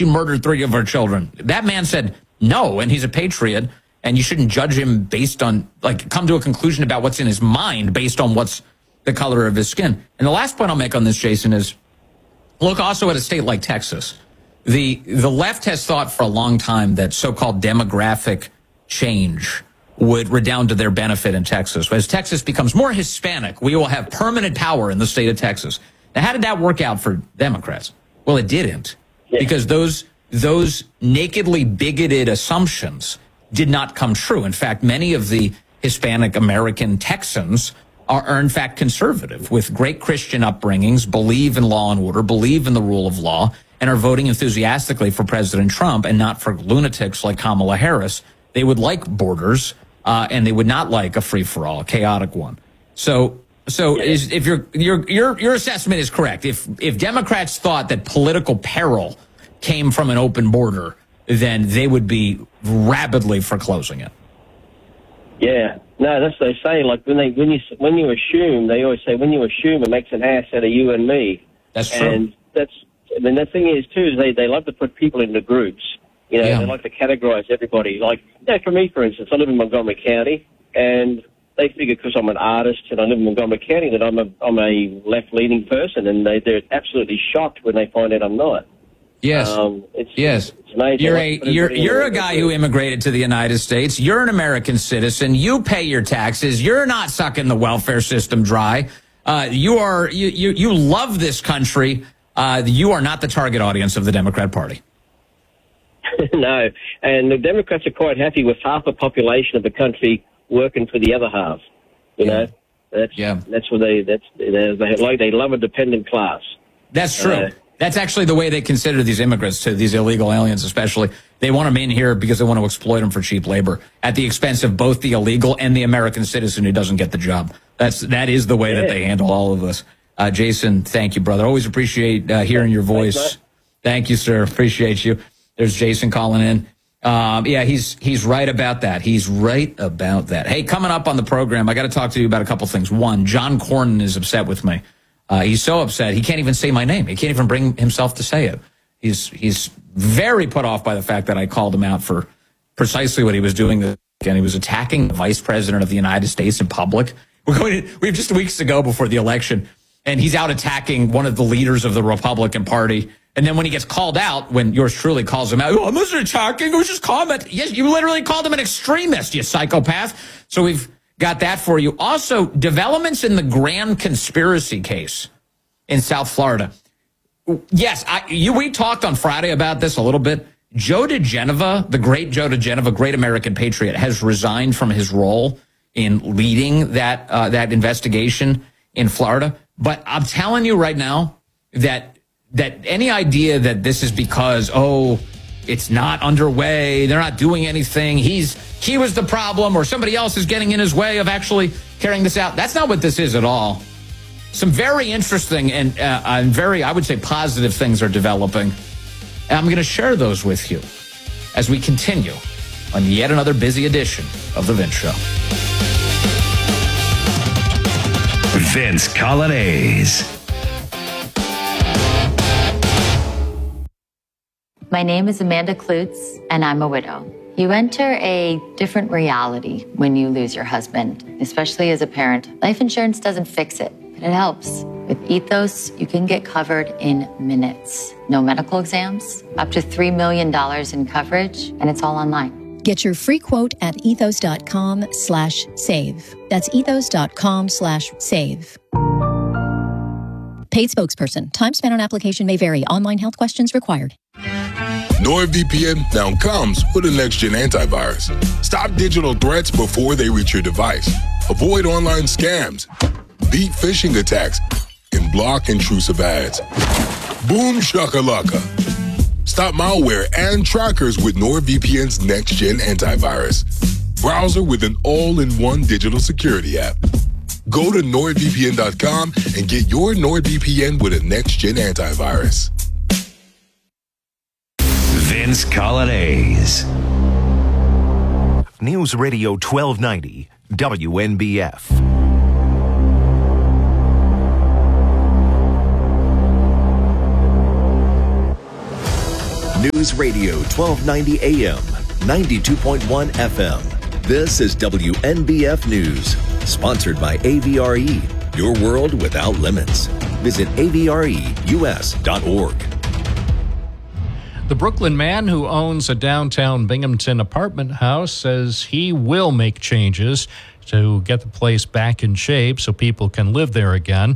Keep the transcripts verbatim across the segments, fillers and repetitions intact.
you murdered three of our children. That man said no, and he's a patriot, and you shouldn't judge him based on, like, come to a conclusion about what's in his mind based on what's the color of his skin. And the last point I'll make on this, Jason, is look also at a state like Texas. The the left has thought for a long time that so-called demographic change would redound to their benefit in Texas. As Texas becomes more Hispanic, we will have permanent power in the state of Texas. Now, how did that work out for Democrats? Well, it didn't, yeah. because those those nakedly bigoted assumptions did not come true. In fact, many of the Hispanic American Texans are, are in fact conservative with great Christian upbringings, believe in law and order, believe in the rule of law, and are voting enthusiastically for President Trump and not for lunatics like Kamala Harris. They would like borders, uh, and they would not like a free-for-all, a chaotic one. So, so yeah. is, if your your your your assessment is correct, if if Democrats thought that political peril came from an open border, then they would be rapidly for closing it. Yeah, no, that's what they say. Like when they when you when you assume, they always say when you assume, it makes an ass out of you and me. That's true. And that's and then the thing is too is they they love to put people into groups. You know, yeah. they like to categorize everybody. Like, you know, for me, for instance, I live in Montgomery County, and they figure because I'm an artist and I live in Montgomery County that I'm a I'm a left-leaning person, and they they're absolutely shocked when they find out I'm not. Yes. Um, it's, yes. It's major. You're a you're you're a guy who immigrated to the United States. You're an American citizen. You pay your taxes. You're not sucking the welfare system dry. Uh, you are you, you you love this country. Uh, you are not the target audience of the Democrat Party. No, and the Democrats are quite happy with half the population of the country working for the other half. You yeah. know, that's yeah. that's what they that's they, they like. They love a dependent class. That's true. Uh, That's actually the way they consider these immigrants, to these illegal aliens especially. They want them in here because they want to exploit them for cheap labor at the expense of both the illegal and the American citizen who doesn't get the job. That's that is the way yeah. that they handle all of this. Uh, Jason, thank you, brother. Always appreciate uh, hearing your voice. Thanks, thank you, sir. Appreciate you. There's Jason calling in. Um, yeah, he's he's right about that. He's right about that. Hey, coming up on the program, I got to talk to you about a couple things. One, John Cornyn is upset with me. Uh, he's so upset he can't even say my name. He can't even bring himself to say it. He's he's very put off by the fact that I called him out for precisely what he was doing this weekend. He was attacking the vice president of the United States in public. We're going to, we have just weeks to go before the election, and he's out attacking one of the leaders of the Republican Party. And then when he gets called out, when yours truly calls him out, oh, I wasn't attacking, it was just comment. Yes, you literally called him an extremist, you psychopath. So we've got that for you. Also, developments in the grand conspiracy case in South Florida. Yes, I, you, we talked on Friday about this a little bit. Joe DeGenova, the great Joe DeGenova, great American patriot, has resigned from his role in leading that uh, that investigation in Florida. But I'm telling you right now that that any idea that this is because, oh, it's not underway, they're not doing anything, he's he was the problem, or somebody else is getting in his way of actually carrying this out. That's not what this is at all. Some very interesting and, uh, and very, I would say, positive things are developing. And I'm going to share those with you as we continue on yet another busy edition of The Vince Show. Vince Coglianese. My name is Amanda Klutz, and I'm a widow. You enter a different reality when you lose your husband, especially as a parent. Life insurance doesn't fix it, but it helps. With Ethos, you can get covered in minutes. No medical exams, up to three million dollars in coverage, and it's all online. Get your free quote at ethos.com slash save. That's ethos.com slash save. Paid spokesperson. Time spent on application may vary. Online health questions required. NordVPN now comes with a next-gen antivirus. Stop digital threats before they reach your device. Avoid online scams, beat phishing attacks, and block intrusive ads. Boom shakalaka. Stop malware and trackers with NordVPN's next-gen antivirus. Browser with an all-in-one digital security app. Go to NordVPN dot com and get your NordVPN with a next-gen antivirus. Vince Coglianese. News Radio twelve ninety, W N B F. News Radio twelve ninety A M, ninety-two point one F M. This is W N B F News, sponsored by A V R E, your world without limits. Visit A V R E U S dot org. The Brooklyn man who owns a downtown Binghamton apartment house says he will make changes to get the place back in shape so people can live there again.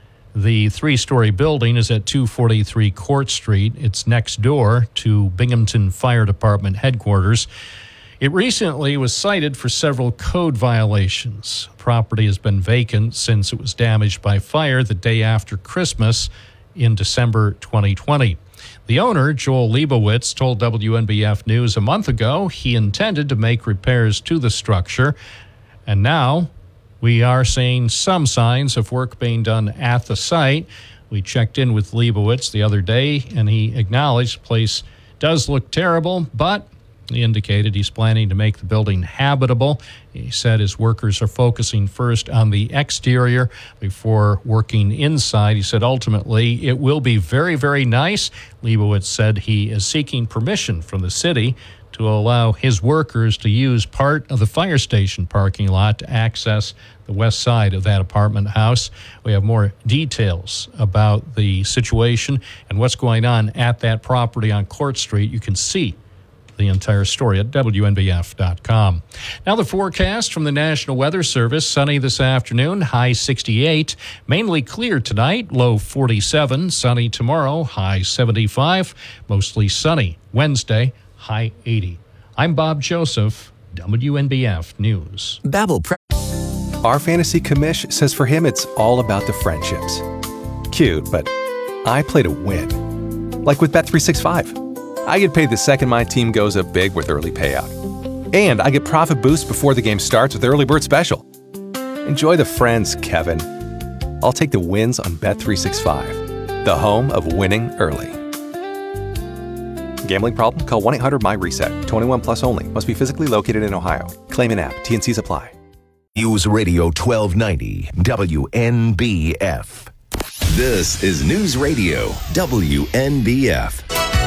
The three-story building is at two forty-three Court Street. It's next door to Binghamton Fire Department headquarters. It recently was cited for several code violations. Property has been vacant since it was damaged by fire the day after Christmas in December twenty twenty. The owner, Joel Leibowitz, told W N B F News a month ago he intended to make repairs to the structure, and now we are seeing some signs of work being done at the site. We checked in with Leibowitz the other day, and he acknowledged the place does look terrible, but he indicated he's planning to make the building habitable. He said his workers are focusing first on the exterior before working inside. He said ultimately it will be very, very nice. Leibowitz said he is seeking permission from the city to allow his workers to use part of the fire station parking lot to access the west side of that apartment house. We have more details about the situation and what's going on at that property on Court Street. You can see the entire story at W N B F dot com. Now the forecast from the National Weather Service. Sunny this afternoon, high sixty-eight. Mainly clear tonight, low forty-seven. Sunny tomorrow, high seventy-five. Mostly sunny Wednesday, high eighty. I'm Bob Joseph, W N B F News. Babbel. Pre- Our fantasy commish says for him it's all about the friendships. Cute, but I play to win. Like with Bet three sixty-five. I get paid the second my team goes up big with early payout. And I get profit boost before the game starts with Early Bird Special. Enjoy the friends, Kevin. I'll take the wins on Bet three sixty-five, the home of winning early. Gambling problem? Call one eight hundred M Y reset. twenty-one plus only. Must be physically located in Ohio. Claim an app. T N Cs apply. News Radio twelve ninety W N B F. This is News Radio W N B F.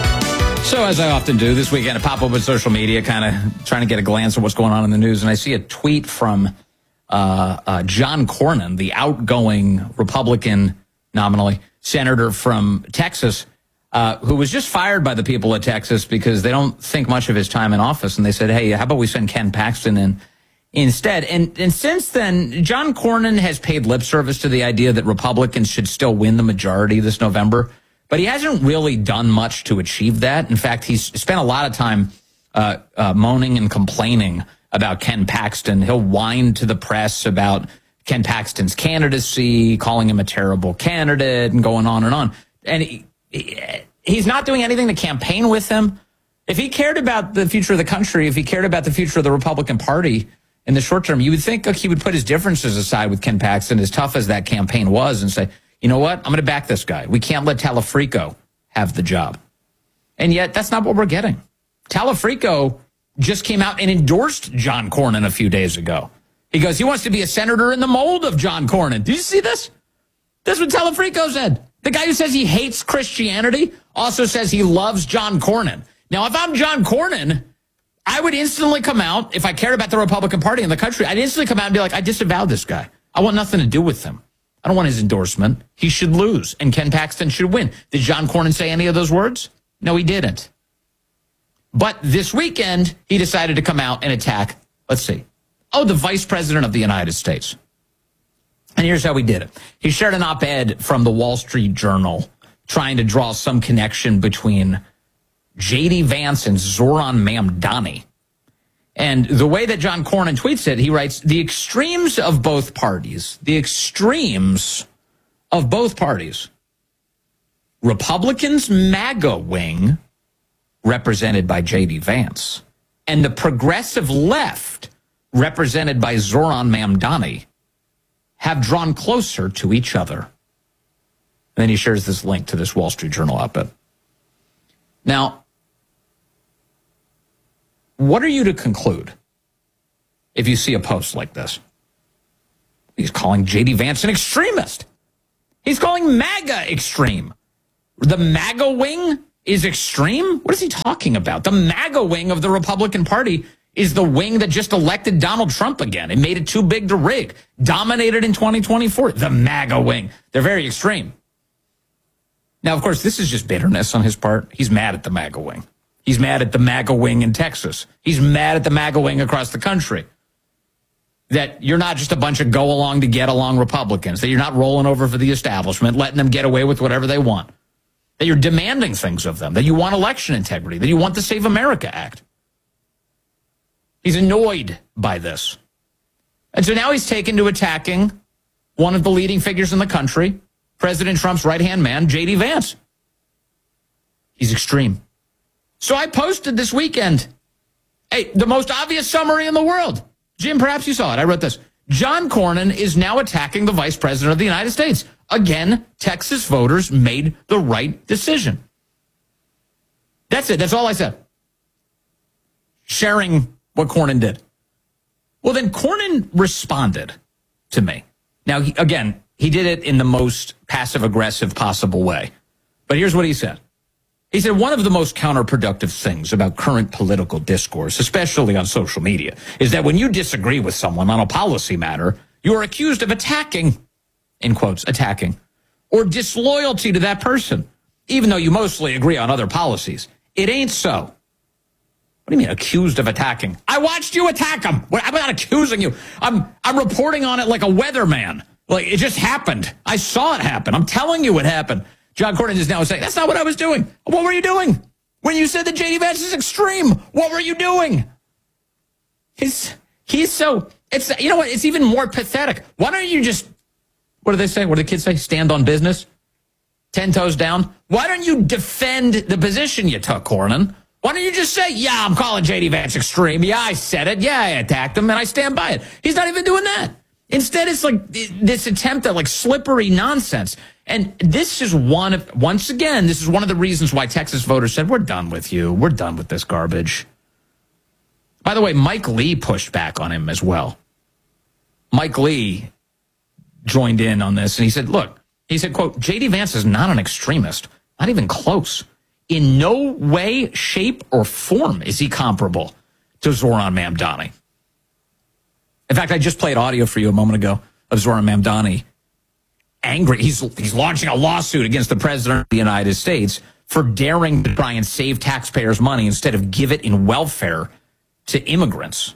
So, as I often do this weekend, I pop open social media, kind of trying to get a glance at what's going on in the news, and I see a tweet from uh, uh, John Cornyn, the outgoing Republican, nominally, senator from Texas, uh, who was just fired by the people of Texas because they don't think much of his time in office, and they said, hey, how about we send Ken Paxton in instead? And, and since then, John Cornyn has paid lip service to the idea that Republicans should still win the majority this November. But he hasn't really done much to achieve that. In fact, he's spent a lot of time uh, uh, moaning and complaining about Ken Paxton. He'll whine to the press about Ken Paxton's candidacy, calling him a terrible candidate, and going on and on. And he, he, he's not doing anything to campaign with him. If he cared about the future of the country, if he cared about the future of the Republican Party in the short term, you would think like, he would put his differences aside with Ken Paxton, as tough as that campaign was, and say, you know what? I'm going to back this guy. We can't let Talafrico have the job. And yet, that's not what we're getting. Talafrico just came out and endorsed John Cornyn a few days ago. He goes, he wants to be a senator in the mold of John Cornyn. Did you see this? That's what Talafrico said. The guy who says he hates Christianity also says he loves John Cornyn. Now, if I'm John Cornyn, I would instantly come out, if I cared about the Republican Party in the country, I'd instantly come out and be like, I disavow this guy. I want nothing to do with him. I don't want his endorsement. He should lose, and Ken Paxton should win. Did John Cornyn say any of those words? No, he didn't. But this weekend, he decided to come out and attack, let's see, oh, the Vice President of the United States. And here's how he did it. He shared an op-ed from the Wall Street Journal trying to draw some connection between J D Vance and Zoran Mamdani. And the way that John Cornyn tweets it, he writes, the extremes of both parties, the extremes of both parties, Republicans' MAGA wing, represented by J D Vance, and the progressive left, represented by Zoran Mamdani, have drawn closer to each other. And then he shares this link to this Wall Street Journal op-ed. Now, what are you to conclude if you see a post like this? He's calling J D Vance an extremist. He's calling MAGA extreme. The MAGA wing is extreme? What is he talking about? The MAGA wing of the Republican Party is the wing that just elected Donald Trump again. It made it too big to rig. Dominated in twenty twenty-four. The MAGA wing. They're very extreme. Now, of course, this is just bitterness on his part. He's mad at the MAGA wing. He's mad at the MAGA wing in Texas. He's mad at the MAGA wing across the country. That you're not just a bunch of go-along to get-along Republicans. That you're not rolling over for the establishment, letting them get away with whatever they want. That you're demanding things of them. That you want election integrity. That you want the Save America Act. He's annoyed by this. And so now he's taken to attacking one of the leading figures in the country, President Trump's right-hand man, J D Vance. He's extreme. So I posted this weekend, hey, the most obvious summary in the world. Jim, perhaps you saw it. I wrote this. John Cornyn is now attacking the Vice President of the United States. Again, Texas voters made the right decision. That's it. That's all I said. Sharing what Cornyn did. Well, then Cornyn responded to me. Now, he, again, he did it in the most passive-aggressive possible way. But here's what he said. He said, one of the most counterproductive things about current political discourse, especially on social media, is that when you disagree with someone on a policy matter, you are accused of attacking, in quotes, attacking, or disloyalty to that person, even though you mostly agree on other policies. It ain't so. What do you mean, accused of attacking? I watched you attack him. I'm not accusing you. I'm I'm reporting on it like a weatherman. Like, it just happened. I saw it happen. I'm telling you it happened. John Cornyn is now saying, that's not what I was doing. What were you doing? When you said that J D Vance is extreme, what were you doing? He's, he's so, it's, you know what, it's even more pathetic. Why don't you just, what do they say? What do the kids say? Stand on business? Ten toes down? Why don't you defend the position you took, Cornyn? Why don't you just say, yeah, I'm calling J D Vance extreme. Yeah, I said it. Yeah, I attacked him, and I stand by it. He's not even doing that. Instead, it's like this attempt at like slippery nonsense. And this is one of, once again, this is one of the reasons why Texas voters said, we're done with you. We're done with this garbage. By the way, Mike Lee pushed back on him as well. Mike Lee joined in on this, and he said, look, he said, quote, J D Vance is not an extremist, not even close. In no way, shape, or form is he comparable to Zoran Mamdani. In fact, I just played audio for you a moment ago of Zoran Mamdani angry. He's, he's launching a lawsuit against the president of the United States for daring to try and save taxpayers' money instead of give it in welfare to immigrants.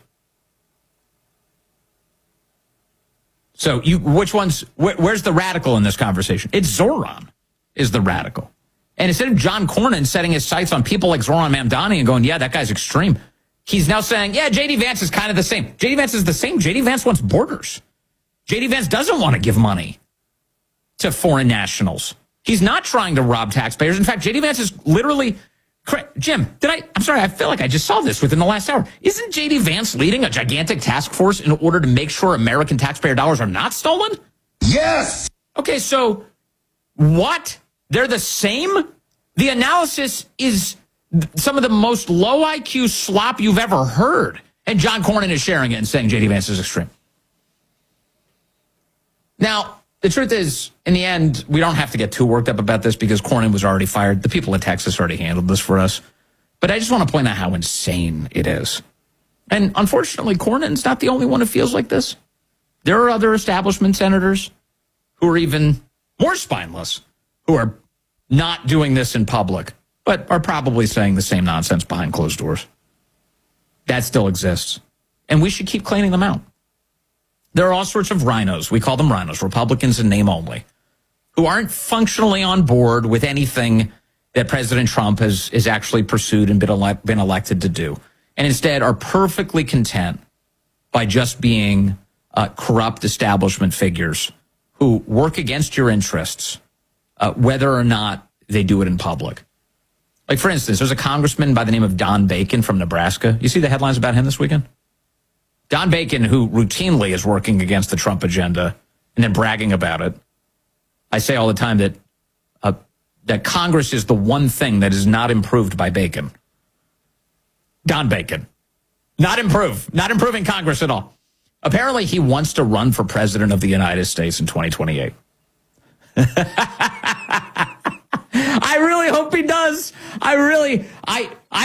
So you, which one's, where, where's the radical in this conversation? It's Zoran is the radical. And instead of John Cornyn setting his sights on people like Zoran Mamdani and going, yeah, that guy's extreme, he's now saying, yeah, J D Vance is kind of the same. J D Vance is the same. J D Vance wants borders. J D Vance doesn't want to give money to foreign nationals. He's not trying to rob taxpayers. In fact, J D Vance is literally, Jim, did I, I'm sorry, I feel like I just saw this within the last hour. Isn't J D Vance leading a gigantic task force in order to make sure American taxpayer dollars are not stolen? Yes. Okay, so what? They're the same? The analysis is some of the most low I Q slop you've ever heard. And John Cornyn is sharing it and saying J D Vance is extreme. Now, the truth is, in the end, we don't have to get too worked up about this because Cornyn was already fired. The people in Texas already handled this for us. But I just want to point out how insane it is. And unfortunately, Cornyn's not the only one who feels like this. There are other establishment senators who are even more spineless, who are not doing this in public, but are probably saying the same nonsense behind closed doors. That still exists. And we should keep cleaning them out. There are all sorts of rhinos. We call them rhinos, Republicans in name only, who aren't functionally on board with anything that President Trump has, has actually pursued and been, ele- been elected to do. And instead are perfectly content by just being uh, corrupt establishment figures who work against your interests, uh, whether or not they do it in public. Like, for instance, there's a congressman by the name of Don Bacon from Nebraska. You see the headlines about him this weekend? Don Bacon, who routinely is working against the Trump agenda and then bragging about it. I say all the time that uh, that Congress is the one thing that is not improved by Bacon. Don Bacon. Not improve. Not improving Congress at all. Apparently, he wants to run for president of the United States in twenty twenty-eight. I I really hope he does. I really, I,